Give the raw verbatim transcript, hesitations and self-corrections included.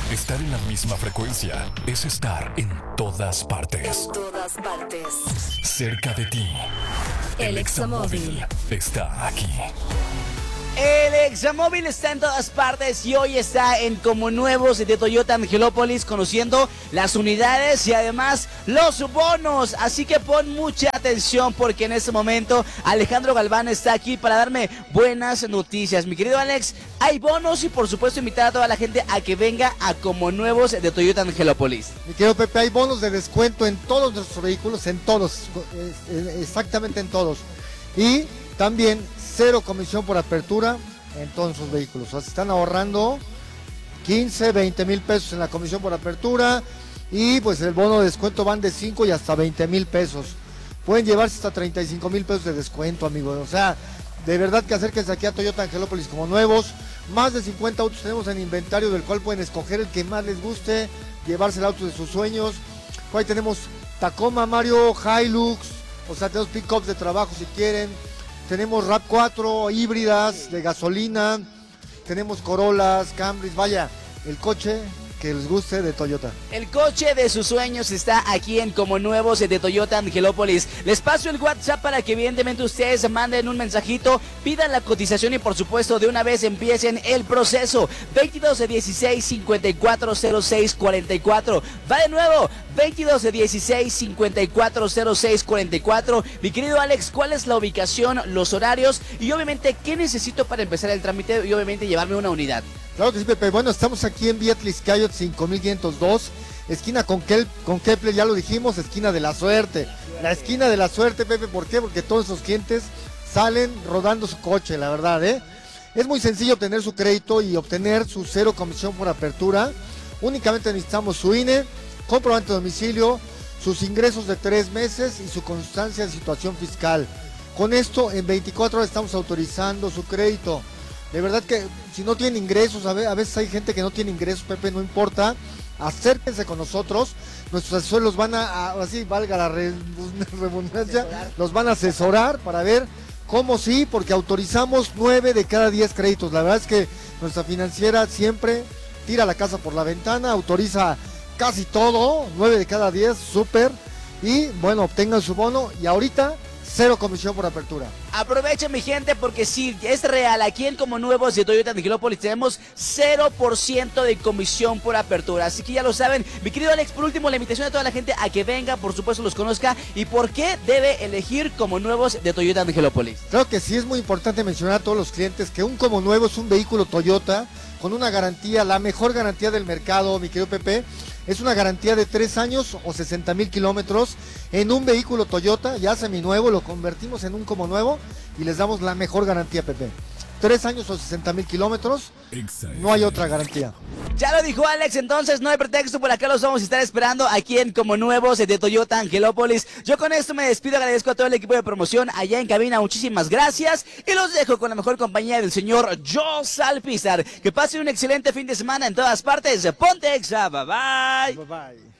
Estar en la misma frecuencia es estar en todas partes. En todas partes. Cerca de ti. El Examóvil está aquí. El Examóvil está en todas partes y hoy está en Como Nuevos de Toyota Angelópolis, conociendo las unidades y además los bonos. Así que pon mucha atención porque en este momento Alejandro Galván está aquí para darme buenas noticias. Mi querido Alex, hay bonos y por supuesto invitar a toda la gente a que venga a Como Nuevos de Toyota Angelópolis. Mi querido Pepe, hay bonos de descuento en todos nuestros vehículos, en todos, exactamente en todos. Y también cero comisión por apertura en todos sus vehículos. O sea, se están ahorrando quince, veinte mil pesos en la comisión por apertura y pues el bono de descuento van de cinco y hasta veinte mil pesos. Pueden llevarse hasta treinta y cinco mil pesos de descuento, amigos. O sea, de verdad que acérquense aquí a Toyota Angelópolis Como Nuevos. Más de cincuenta autos tenemos en inventario del cual pueden escoger el que más les guste, llevarse el auto de sus sueños. Por ahí tenemos Tacoma, Mario, Hilux, o sea, tenemos pick-ups de trabajo si quieren. Tenemos RAV cuatro, híbridas, de gasolina, tenemos Corollas, Camrys, vaya, el coche que les guste de Toyota. El coche de sus sueños está aquí en Como Nuevos de Toyota Angelópolis. Les paso el WhatsApp para que evidentemente ustedes manden un mensajito, pidan la cotización y por supuesto de una vez empiecen el proceso. veintidós de dieciséis, cincuenta y cuatro cero seis cuarenta y cuatro. Va de nuevo, veintidós de dieciséis, cincuenta y cuatro cero seis cuarenta y cuatro. Mi querido Alex, ¿cuál es la ubicación, los horarios y obviamente qué necesito para empezar el trámite y obviamente llevarme una unidad? Claro que sí, Pepe. Bueno, estamos aquí en Vía Tliscayot cinco mil quinientos dos, esquina con, Kel, con Kepler, ya lo dijimos, esquina de la suerte. La esquina de la suerte, Pepe, ¿por qué? Porque todos esos clientes salen rodando su coche, la verdad, ¿eh? Es muy sencillo obtener su crédito y obtener su cero comisión por apertura. Únicamente necesitamos su I N E, comprobante de domicilio, sus ingresos de tres meses y su constancia de situación fiscal. Con esto, en veinticuatro horas estamos autorizando su crédito. De verdad que si no tienen ingresos, a veces hay gente que no tiene ingresos, Pepe, no importa, acérquense con nosotros, nuestros asesores los van a, así valga la redundancia, los van a asesorar para ver cómo sí, porque autorizamos nueve de cada diez créditos. La verdad es que nuestra financiera siempre tira la casa por la ventana, autoriza casi todo, nueve de cada diez, súper, y bueno, obtengan su bono y ahorita cero comisión por apertura. Aprovechen, mi gente, porque sí, es real. Aquí en Como Nuevos de Toyota Angelópolis tenemos cero por ciento de comisión por apertura. Así que ya lo saben. Mi querido Alex, por último, la invitación a toda la gente a que venga, por supuesto, los conozca y por qué debe elegir Como Nuevos de Toyota Angelópolis. Creo que sí es muy importante mencionar a todos los clientes que un Como Nuevo es un vehículo Toyota con una garantía, la mejor garantía del mercado, mi querido Pepe. Es una garantía de tres años o sesenta mil kilómetros en un vehículo Toyota, ya seminuevo, lo convertimos en un Como Nuevo y les damos la mejor garantía, Pepe. Tres años o sesenta mil kilómetros, no hay otra garantía. Ya lo dijo Alex, entonces no hay pretexto, por acá los vamos a estar esperando aquí en Como Nuevos de Toyota Angelópolis. Yo con esto me despido, agradezco a todo el equipo de promoción allá en cabina, muchísimas gracias y los dejo con la mejor compañía del señor Jos Alpizar. Que pasen un excelente fin de semana en todas partes. Ponte Exa, bye bye. Bye bye.